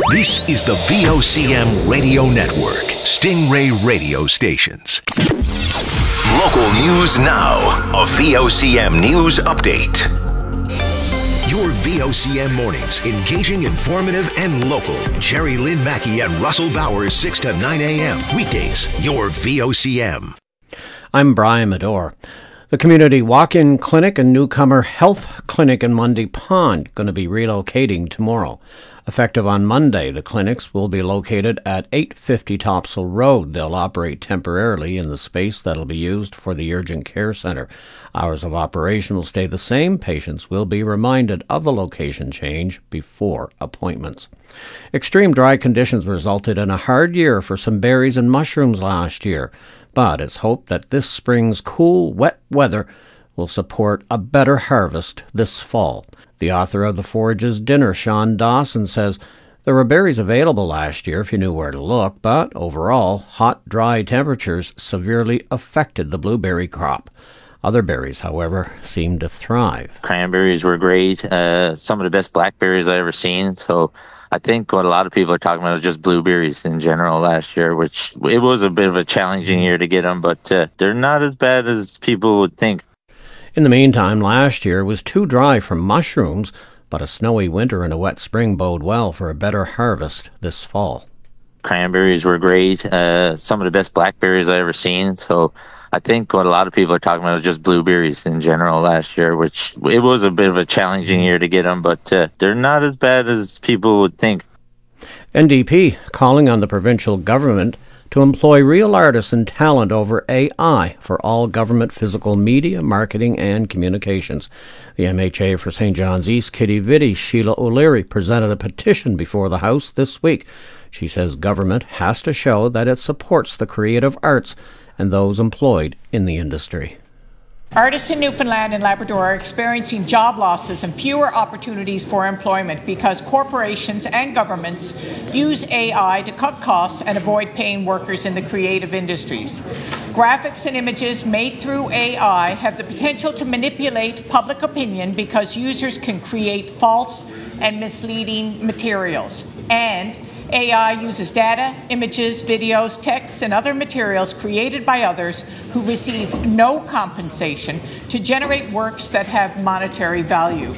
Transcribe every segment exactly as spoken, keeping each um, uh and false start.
This is the V O C M Radio Network, Stingray Radio Stations. Local news now. A V O C M News Update. Your V O C M mornings, engaging, informative, and local. Jerry Lynn Mackey and Russell Bowers, six to nine a.m. Weekdays, your V O C M. I'm Brian Medore. The Community Walk-In Clinic and Newcomer Health Clinic in Mundy Pond going to be relocating tomorrow. Effective on Monday, the clinics will be located at eight fifty Topsail Road. They'll operate temporarily in the space that'll be used for the Urgent Care Center. Hours of operation will stay the same. Patients will be reminded of the location change before appointments. Extreme dry conditions resulted in a hard year for some berries and mushrooms last year, but it's hoped that this spring's cool, wet weather will support a better harvest this fall. The author of The Forage's Dinner, Sean Dawson, says there were berries available last year if you knew where to look, but overall, hot, dry temperatures severely affected the blueberry crop. Other berries, however, seemed to thrive. Cranberries were great. Uh, some of the best blackberries I ever seen. So I think what a lot of people are talking about is just blueberries in general last year, which it was a bit of a challenging year to get them, but uh, they're not as bad as people would think. In the meantime, last year was too dry for mushrooms, but a snowy winter and a wet spring bode well for a better harvest this fall. Cranberries were great. Uh, some of the best blackberries I ever seen. So I think what a lot of people are talking about is just blueberries in general last year, which it was a bit of a challenging year to get them, but uh, they're not as bad as people would think. N D P calling on the provincial government to employ real artists and talent over A I for all government physical media, marketing, and communications. The M H A for Saint John's East, Kitty Vitti, Sheila O'Leary, presented a petition before the House this week. She says government has to show that it supports the creative arts and those employed in the industry. Artists in Newfoundland and Labrador are experiencing job losses and fewer opportunities for employment because corporations and governments use A I to cut costs and avoid paying workers in the creative industries. Graphics and images made through A I have the potential to manipulate public opinion because users can create false and misleading materials. And A I uses data, images, videos, texts, and other materials created by others who receive no compensation to generate works that have monetary value.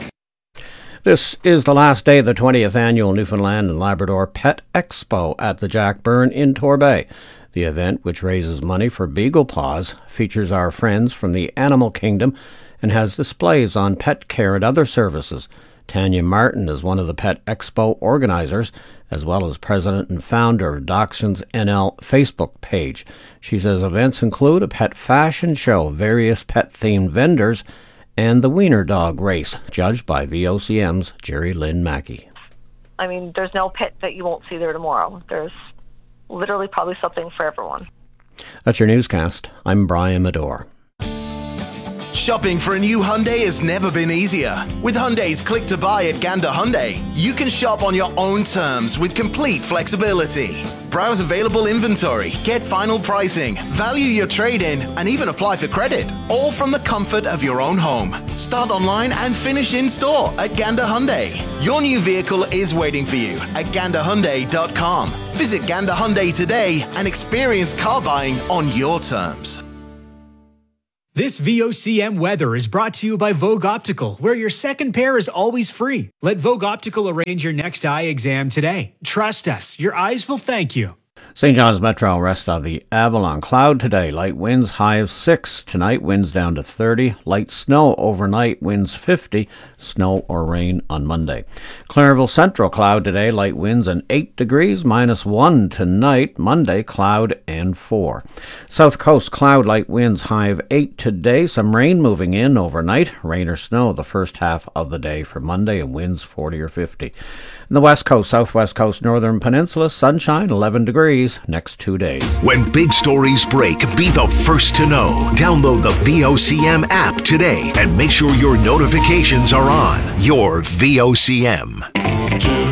This is the last day of the twentieth Annual Newfoundland and Labrador Pet Expo at the Jack Byrne in Torbay. The event, which raises money for Beagle Paws, features our friends from the animal kingdom and has displays on pet care and other services. Tanya Martin is one of the Pet Expo organizers, as well as president and founder of Dachshunds N L Facebook page. She says events include a pet fashion show, various pet-themed vendors, and the Wiener Dog race, judged by V O C M's Jerry Lynn Mackey. I mean, there's no pet that you won't see there tomorrow. There's literally probably something for everyone. That's your newscast. I'm Brian Medore. Shopping for a new Hyundai has never been easier. With Hyundai's Click to Buy at Gander Hyundai, you can shop on your own terms with complete flexibility. Browse available inventory, get final pricing, value your trade-in, and even apply for credit, all from the comfort of your own home. Start online and finish in-store at Gander Hyundai. Your new vehicle is waiting for you at gander hyundai dot com. Visit Gander Hyundai today and experience car buying on your terms. This V O C M weather is brought to you by Vogue Optical, where your second pair is always free. Let Vogue Optical arrange your next eye exam today. Trust us, your eyes will thank you. Saint John's Metro rest of the Avalon. Cloud today, light winds, high of six. Tonight, winds down to thirty. Light snow overnight, winds fifty. Snow or rain on Monday. Clairville Central, cloud today, light winds and eight degrees, minus one tonight. Monday, cloud and four. South Coast, cloud, light winds, high of eight today. Some rain moving in overnight. Rain or snow the first half of the day for Monday, and winds forty or fifty. In the West Coast, Southwest Coast, Northern Peninsula, sunshine, eleven degrees next two days. When big stories break, be the first to know. Download the V O C M app today and make sure your notifications are on. Your V O C M.